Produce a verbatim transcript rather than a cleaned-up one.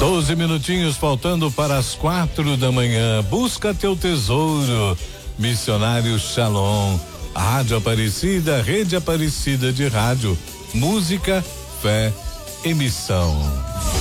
Doze minutinhos faltando para as quatro da manhã. Busca teu tesouro. Missionário Shalom. Rádio Aparecida, Rede Aparecida de Rádio. Música, fé, emissão.